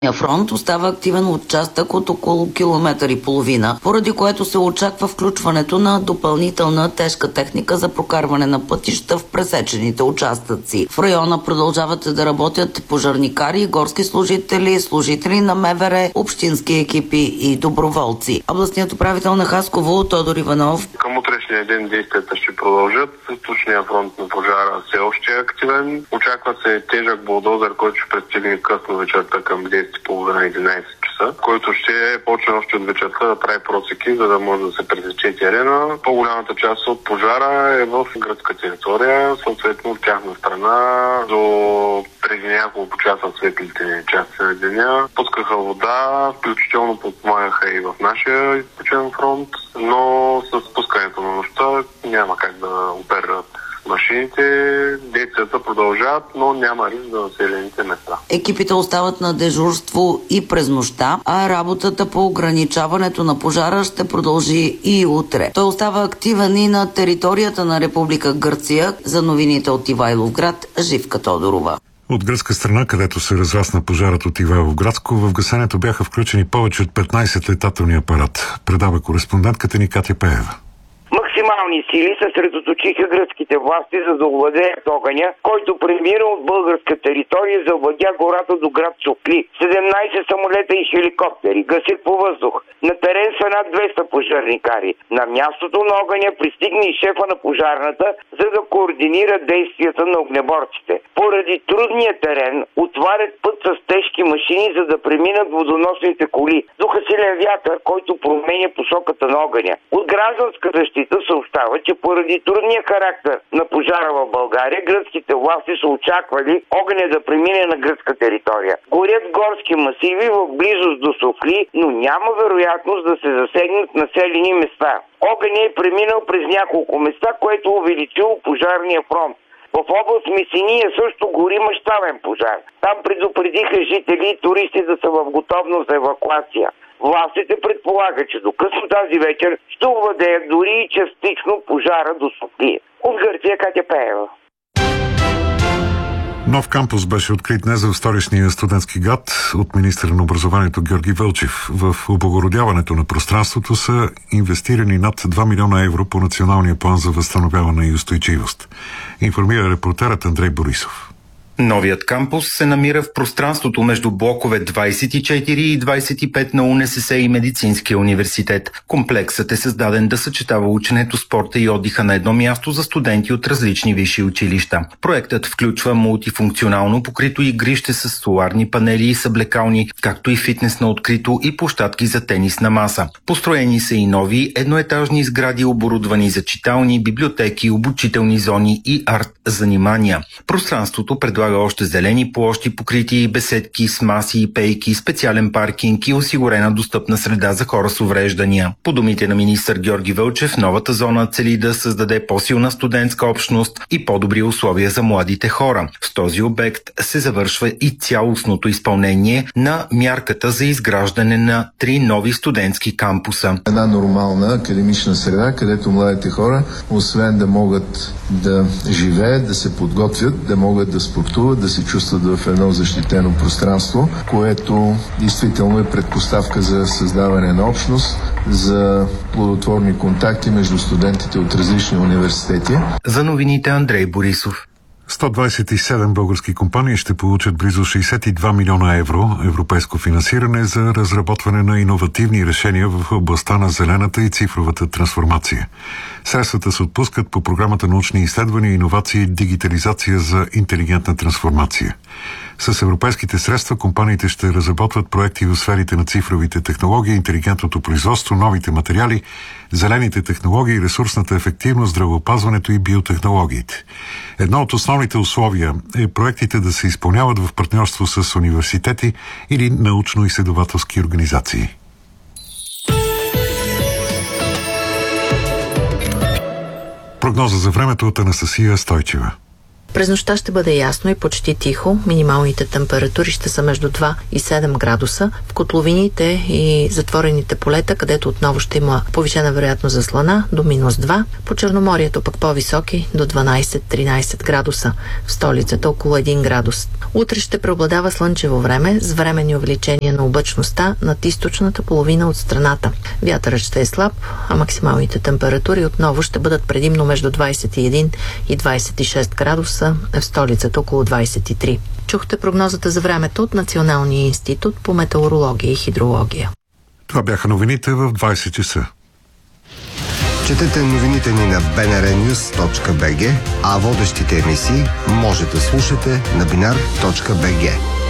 Фронт остава активен участък от около километър и половина, поради което се очаква включването на допълнителна тежка техника за прокарване на пътища в пресечените участъци. В района продължават да работят пожарникари, горски служители, служители на МВР, общински екипи и доброволци. Областният управител на Хасково Тодор Иванов: към утрешния ден действията ще продължат. Източният фронт на пожара все още е активен. Очаква се тежък булдозер, който ще пристигне късно вечерта към 10:30-11 часа, който ще почне още от вечерта да прави просеки, за да може да се пресече терена. По-голямата част от пожара е в градска територия, съответно от тяхна страна до преди няколко часа светлите части на деня пускаха вода, включително подпомагаха и в нашия източен фронт, но с пускането на нощта няма как да оперират машините. Действията продължават, но няма риск за населените места. Екипите остават на дежурство и през нощта, а работата по ограничаването на пожара ще продължи и утре. Той остава активен и на територията на Република Гърция. За новините от Ивайловград, Живка Тодорова. От гръцка страна, където се разрасна пожарът от Ивайловградско, в гасенето бяха включени повече от 15 летателни апарат. Предава кореспондентката ни Катя Пеева. Максимални сили съсредоточиха гръцките власти, за да овладеят огъня, който премира от българска територия и завладя гората до град Софли. 17 самолета и хеликоптери гасят по въздух. На терен са над 200 пожарникари. На мястото на огъня пристигна и шефа на пожарната, за да координира действията на огнеборците. Поради трудния терен отварят път с тежки машини, за да преминат водоносните коли. Духа силен вятър, който променя посоката на огъня. От гражданска защита съобщава, че поради трудния характер на пожара в България, гръцките власти са очаквали огъня да премине на гръцка територия. Горят горски масиви в близост до Софли, но няма вероятност да се засегнат населени места. Огъня е преминал през няколко места, което увеличило пожарния фронт. В област Месиния също гори мащабен пожар. Там предупредиха жители и туристи да са в готовност за евакуация. Властите предполагат, че до късно тази вечер ще овладеят дори и частично пожара до София. От Гърция, Катя Пеева. Нов кампус беше открит днес в столичния студентски град от министъра на образованието Георги Вълчев. В облагородяването на пространството са инвестирани над 2 милиона евро по националния план за възстановяване и устойчивост. Информира репортерът Андрей Борисов. Новият кампус се намира в пространството между блокове 24 и 25 на УНСС и Медицинския университет. Комплексът е създаден да съчетава ученето, спорта и отдиха на едно място за студенти от различни висши училища. Проектът включва мултифункционално покрито игрище с соларни панели и съблекални, както и фитнес на открито и площадки за тенисна маса. Построени са и нови едноетажни сгради, оборудвани за читални, библиотеки, обучителни зони и арт-занимания. Пространството предлага още зелени площи, покрити и беседки с маси и пейки, специален паркинг и осигурена достъпна среда за хора с увреждания. По думите на министър Георги Вълчев, новата зона цели да създаде по-силна студентска общност и по-добри условия за младите хора. С този обект се завършва и цялостното изпълнение на мярката за изграждане на 3 нови студентски кампуса. Една нормална академична среда, където младите хора, освен да могат да живеят, да се подготвят, да могат да спортуват, да се чувстват в едно защитено пространство, което действително е предпоставка за създаване на общност, за плодотворни контакти между студентите от различни университети. За новините Андрей Борисов. 127 български компании ще получат близо 62 милиона евро европейско финансиране за разработване на иновативни решения в областта на зелената и цифровата трансформация. Средствата се отпускат по програмата Научни изследвания, иновации и дигитализация за интелигентна трансформация. С европейските средства компаниите ще разработват проекти в сферите на цифровите технологии, интелигентното производство, новите материали, зелените технологии, ресурсната ефективност, здравеопазването и биотехнологиите. Едно от основните условия е проектите да се изпълняват в партньорство с университети или научно-изследователски организации. Прогноза за времето от Анастасия Стойчева. През нощта ще бъде ясно и почти тихо. Минималните температури ще са между 2 и 7 градуса. В котловините и затворените полета, където отново ще има повишена вероятност за слана, до -2. По Черноморието пък по-високи, до 12-13 градуса. В столицата около 1 градус. Утре ще преобладава слънчево време с временни увеличения на облачността над източната половина от страната. Вятърът ще е слаб, а максималните температури отново ще бъдат предимно между 21 и 26 градуса, в столицата около 23. Чухте прогнозата за времето от Националния институт по метеорология и хидрология. Това бяха новините в 20 часа. Четете новините ни на bnrnews.bg, а водещите емисии може да слушате на binar.bg.